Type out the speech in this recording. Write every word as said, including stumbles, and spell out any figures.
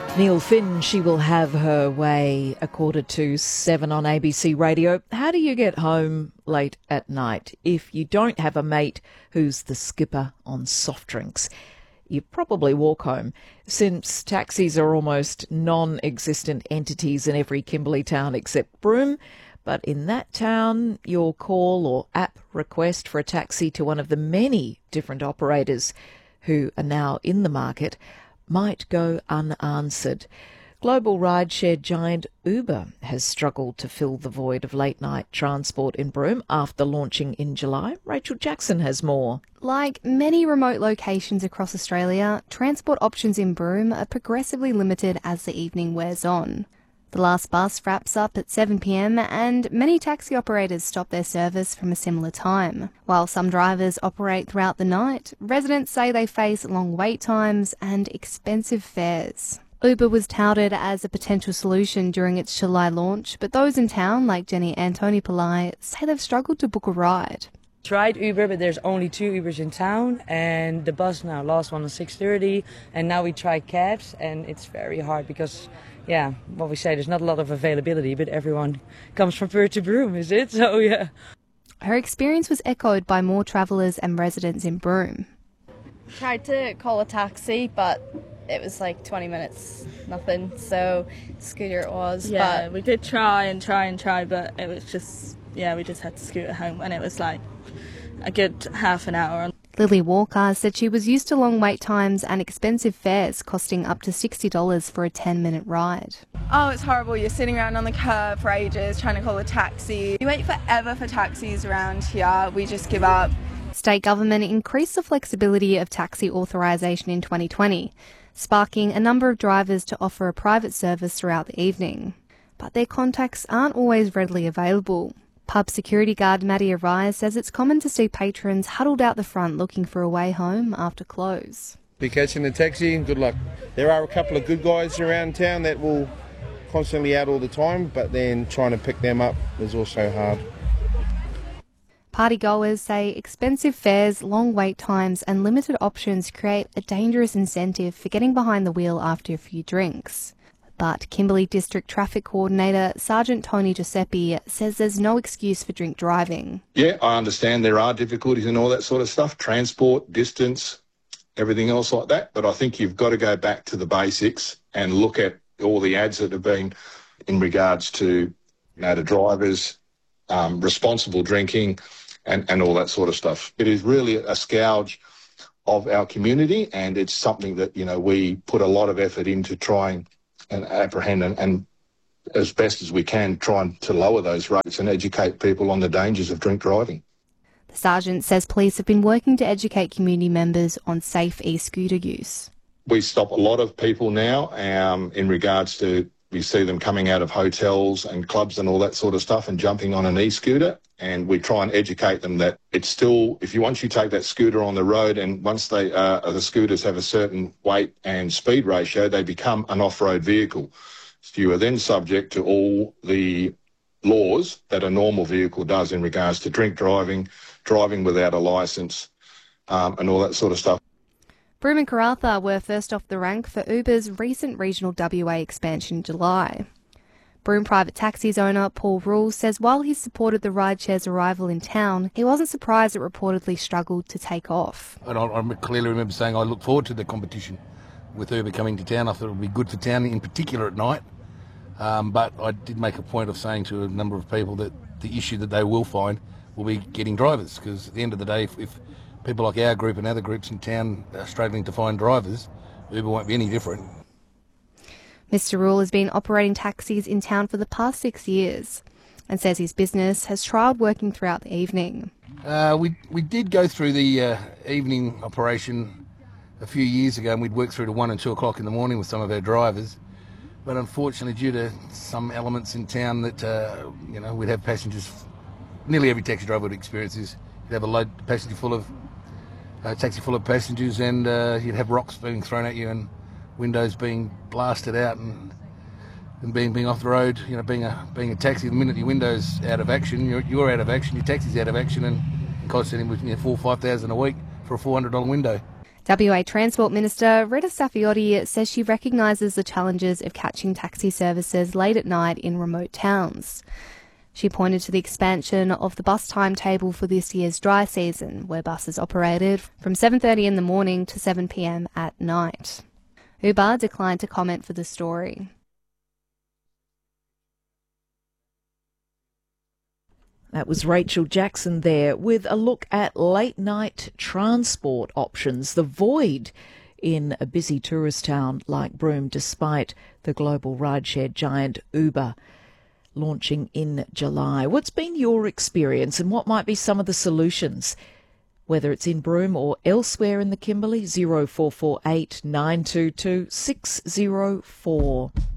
Neil Finn, she will have her way, a quarter to seven on A B C Radio. How do you get home late at night if you don't have a mate who's the skipper on soft drinks? You probably walk home, since taxis are almost non-existent entities in every Kimberley town except Broome. But in that town, your call or app request for a taxi to one of the many different operators who are now in the market might go unanswered. Global rideshare giant Uber has struggled to fill the void of late-night transport in Broome after launching in July. Rachel Jackson has more. Like many remote locations across Australia, transport options in Broome are progressively limited as the evening wears on. The last bus wraps up at seven p m and many taxi operators stop their service from a similar time. While some drivers operate throughout the night, residents say they face long wait times and expensive fares. Uber was touted as a potential solution during its July launch, but those in town, like Jenny Antoni-Pillai, say they've struggled to book a ride. Tried Uber, but there's only two Ubers in town, and the bus now, last one was six thirty, and now we try cabs, and it's very hard because, yeah, what we say, there's not a lot of availability, but everyone comes from Perth to Broome, is it? So, yeah. Her experience was echoed by more travellers and residents in Broome. Tried to call a taxi, but it was like twenty minutes, nothing, so scooter it was. Yeah, but we did try and try and try, but it was just, yeah, we just had to scooter home, and it was like a good half an hour. Lily Walker said she was used to long wait times and expensive fares costing up to sixty dollars for a ten minute ride. Oh, it's horrible. You're sitting around on the curb for ages trying to call a taxi. You wait forever for taxis around here. We just give up. State government increased the flexibility of taxi authorisation in twenty twenty, sparking a number of drivers to offer a private service throughout the evening. But their contacts aren't always readily available. Pub security guard Maddie Arise says it's common to see patrons huddled out the front looking for a way home after close. Be catching a taxi, good luck. There are a couple of good guys around town that will constantly out all the time, but then trying to pick them up is also hard. Party goers say expensive fares, long wait times and limited options create a dangerous incentive for getting behind the wheel after a few drinks. But Kimberley District Traffic Coordinator Sergeant Tony Giuseppe says there's no excuse for drink driving. Yeah, I understand there are difficulties and all that sort of stuff, transport, distance, everything else like that, but I think you've got to go back to the basics and look at all the ads that have been in regards to, you know, the drivers, um, responsible drinking and, and all that sort of stuff. It is really a scourge of our community, and it's something that, you know, we put a lot of effort into trying and apprehend and, and as best as we can trying to lower those rates and educate people on the dangers of drink driving. The sergeant says police have been working to educate community members on safe e-scooter use. We stop a lot of people now um, in regards to, we see them coming out of hotels and clubs and all that sort of stuff and jumping on an e-scooter, and we try and educate them that it's still, if you once you take that scooter on the road and once they uh, the scooters have a certain weight and speed ratio, they become an off-road vehicle. So you are then subject to all the laws that a normal vehicle does in regards to drink driving, driving without a licence, um, and all that sort of stuff. Broome and Karratha were first off the rank for Uber's recent regional W A expansion in July. Broome Private Taxis owner Paul Rule says while he supported the rideshare's arrival in town, he wasn't surprised it reportedly struggled to take off. And I, I clearly remember saying I look forward to the competition with Uber coming to town. I thought it would be good for town, in particular at night. Um, but I did make a point of saying to a number of people that the issue that they will find will be getting drivers, because at the end of the day, if, if people like our group and other groups in town are struggling to find drivers, Uber won't be any different. Mister Rule has been operating taxis in town for the past six years and says his business has trialled working throughout the evening. Uh, we we did go through the uh, evening operation a few years ago, and we'd work through to one and two o'clock in the morning with some of our drivers. But unfortunately, due to some elements in town that, uh, you know, we'd have passengers, nearly every taxi driver would experience this. You'd have a load passenger full of, uh, taxi full of passengers, and uh, you'd have rocks being thrown at you and windows being blasted out and and being being off the road. You know, being a being a taxi, the minute your window's out of action, you're you're out of action, your taxi's out of action, and it costs anything with you know, four or five thousand a week for a four hundred dollar window. W A Transport Minister Rita Staffioti says she recognises the challenges of catching taxi services late at night in remote towns. She pointed to the expansion of the bus timetable for this year's dry season, where buses operated from seven thirty in the morning to seven p m at night. Uber declined to comment for the story. That was Rachel Jackson there with a look at late-night transport options, the void in a busy tourist town like Broome, despite the global rideshare giant Uber launching in July. What's been your experience and what might be some of the solutions? Whether it's in Broome or elsewhere in the Kimberley, zero four four eight nine two two six zero four.